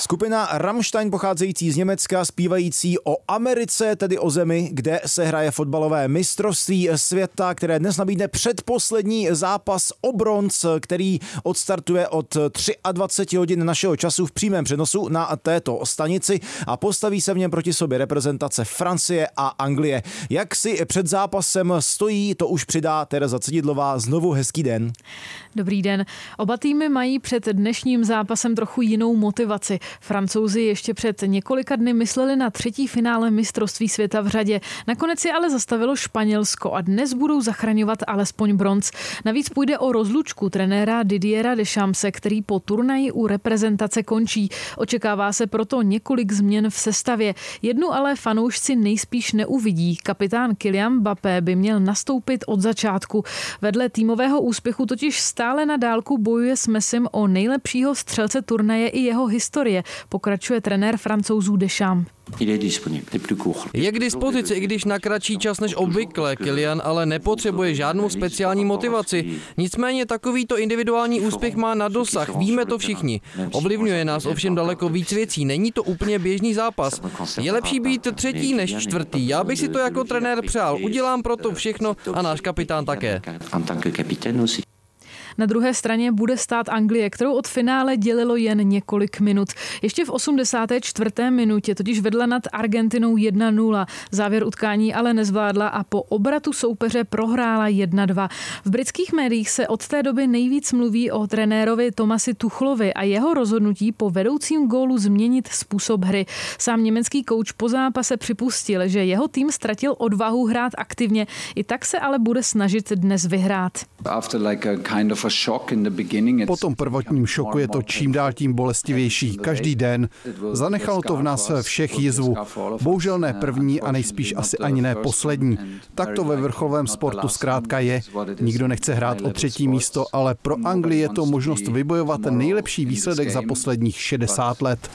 Skupina Rammstein pocházející z Německa, zpívající o Americe, tedy o zemi, kde se hraje fotbalové mistrovství světa, které dnes nabídne předposlední zápas o bronz, který odstartuje od 23 hodin našeho času v přímém přenosu na této stanici a postaví se v něm proti sobě reprezentace Francie a Anglie. Jak si před zápasem stojí, to už přidá Tereza Cedidlová. Znovu hezký den. Dobrý den. Oba týmy mají před dnešním zápasem trochu jinou motivaci. Francouzi ještě před několika dny mysleli na třetí finále mistrovství světa v řadě. Nakonec je ale zastavilo Španělsko a dnes budou zachraňovat alespoň bronz. Navíc půjde o rozlučku trenéra Didiera Deschampse, který po turnaji u reprezentace končí. Očekává se proto několik změn v sestavě. Jednu ale fanoušci nejspíš neuvidí. Kapitán Kylian Mbappé by měl nastoupit od začátku. Vedle týmového úspěchu totiž stále na dálku bojuje s Messim o nejlepšího střelce turnaje i jeho historie, pokračuje trenér Francouzů Deschamps. Je k dispozici, i když na kratší čas než obvykle. Kylian ale nepotřebuje žádnou speciální motivaci. Nicméně takovýto individuální úspěch má na dosah, víme to všichni. Ovlivňuje nás ovšem daleko víc věcí, není to úplně běžný zápas. Je lepší být třetí než čtvrtý. Já bych si to jako trenér přál, udělám proto všechno a náš kapitán také. Na druhé straně bude stát Anglie, kterou od finále dělilo jen několik minut. Ještě v 84. minutě totiž vedla nad Argentinou 1-0. Závěr utkání ale nezvládla a po obratu soupeře prohrála 1-2. V britských médiích se od té doby nejvíc mluví o trenérovi Thomasi Tuchlovi a jeho rozhodnutí po vedoucím gólu změnit způsob hry. Sám německý kouč po zápase připustil, že jeho tým ztratil odvahu hrát aktivně, i tak se ale bude snažit dnes vyhrát. Po tom prvotním šoku je to čím dál tím bolestivější. Každý den. Zanechalo to v nás všech jizvu. Bohužel ne první a nejspíš asi ani ne poslední. Tak to ve vrcholovém sportu zkrátka je. Nikdo nechce hrát o třetí místo, ale pro Anglii je to možnost vybojovat ten nejlepší výsledek za posledních 60 let.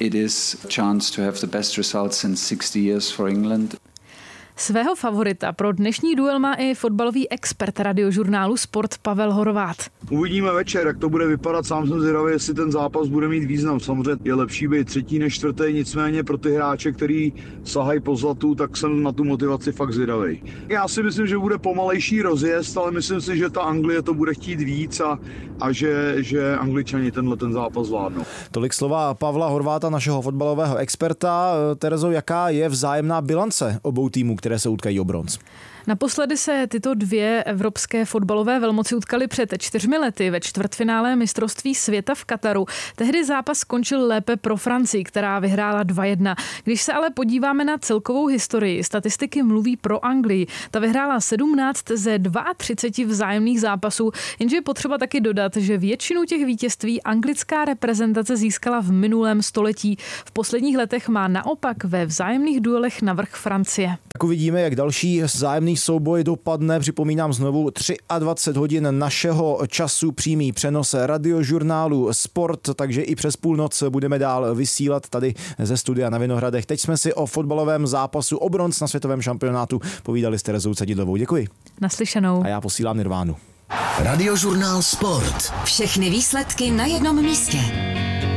Svého favorita pro dnešní duel má i fotbalový expert radiožurnálu Sport Pavel Horvát. Uvidíme večer, jak to bude vypadat. Sám jsem zvědavý, jestli ten zápas bude mít význam. Samozřejmě je lepší být třetí než čtvrtý, nicméně pro ty hráče, který sahají po zlatu, tak jsem na tu motivaci fakt zvědavý. Já si myslím, že bude pomalejší rozjezd, ale myslím si, že ta Anglie to bude chtít víc a že Angličani ten zápas zvládnou. Tolik slova Pavla Horváta, našeho fotbalového experta. Terezo, jaká je vzájemná bilance obou týmů, které se utkají o bronz? Naposledy se tyto dvě evropské fotbalové velmoci utkaly před 4 lety ve čtvrtfinále mistrovství světa v Kataru. Tehdy zápas skončil lépe pro Francii, která vyhrála 2-1. Když se ale podíváme na celkovou historii, statistiky mluví pro Anglii. Ta vyhrála 17 ze 32 vzájemných zápasů, jenže je potřeba taky dodat, že většinu těch vítězství anglická reprezentace získala v minulém století. V posledních letech má naopak ve vzájemných duelech navrch Francie. Tak uvidíme, jak další vzájemný souboj dopadne. Připomínám znovu 23 hodin našeho času přímý přenos radiožurnálu Sport, takže i přes půlnoc budeme dál vysílat tady ze studia na Vinohradech. Teď jsme si o fotbalovém zápasu o bronz na světovém šampionátu povídali s Terezou Cedidlovou. Děkuji. Naslyšenou. A já posílám Nirvánu. Radiožurnál Sport. Všechny výsledky na jednom místě.